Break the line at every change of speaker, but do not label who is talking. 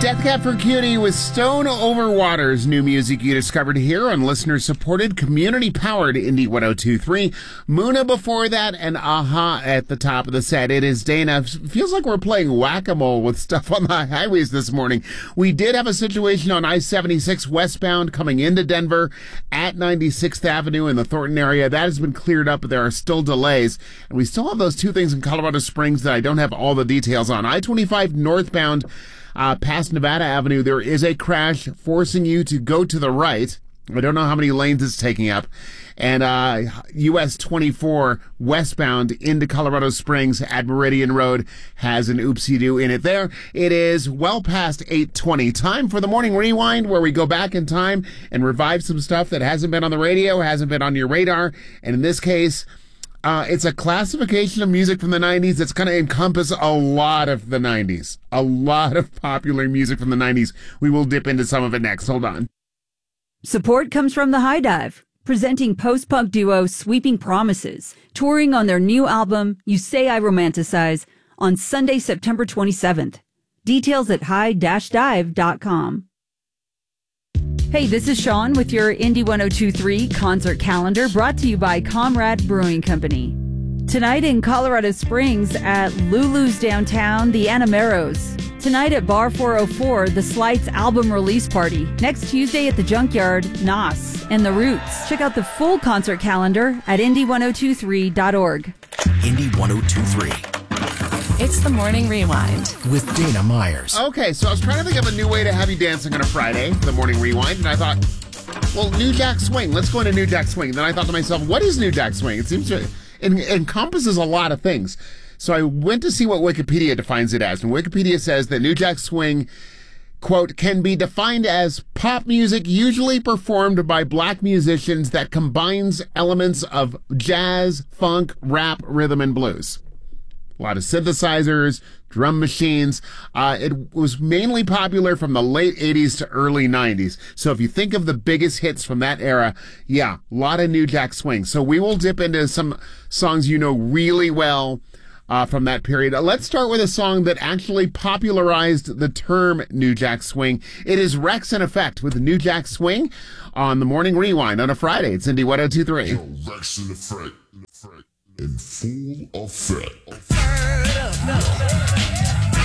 Death Cab for Cutie with Stone Over Waters. New music you discovered here on listener-supported, community-powered Indie 102.3. Muna before that, and Aha at the top of the set. It is Dana. Feels like we're playing whack-a-mole with stuff on the highways this morning. We did have a situation on I-76 westbound coming into Denver at 96th Avenue in the Thornton area. That has been cleared up, but there are still delays. And we still have those two things in Colorado Springs that I don't have all the details on. I-25 northbound past Nevada Avenue, there is a crash forcing you to go to the right. I don't know how many lanes it's taking up. And US 24 westbound into Colorado Springs at Meridian Road has an oopsie-doo in it there. It is well past 8:20. Time for the Morning Rewind, where we go back in time and revive some stuff that hasn't been on the radio, hasn't been on your radar. And in this case, it's a classification of music from the 90s that's going to encompass a lot of the 90s. A lot of popular music from the 90s. We will dip into some of it next. Hold on.
Support comes from The High Dive, presenting post-punk duo Sweeping Promises, touring on their new album, You Say I Romanticize, on Sunday, September 27th. Details at high-dive.com. Hey, this is Sean with your Indie 102.3 concert calendar, brought to you by Comrade Brewing Company. Tonight in Colorado Springs at Lulu's Downtown, the Anameros. Tonight at Bar 404, the Slights album release party. Next Tuesday at the Junkyard, Nas and The Roots. Check out the full concert calendar at indie1023.org.
Indie 102.3. It's the Morning Rewind with Dana Myers.
Okay, so I was trying to think of a new way to have you dancing on a Friday, the Morning Rewind, and I thought, well, New Jack Swing. Let's go into New Jack Swing. Then I thought to myself, what is New Jack Swing? It seems to encompasses a lot of things. So I went to see what Wikipedia defines it as, and Wikipedia says that New Jack Swing, quote, can be defined as pop music usually performed by black musicians that combines elements of jazz, funk, rap, rhythm, and blues. A lot of synthesizers, drum machines. It was mainly popular from the late 80s to early 90s. So if you think of the biggest hits from that era, yeah, a lot of New Jack Swing. So we will dip into some songs you know really well from that period. Let's start with a song that actually popularized the term New Jack Swing. It is Wreckx-n-Effect with New Jack Swing on the Morning Rewind on a Friday. It's Indie 102.3.
Yo, Wreckx-n-Effect in full effect.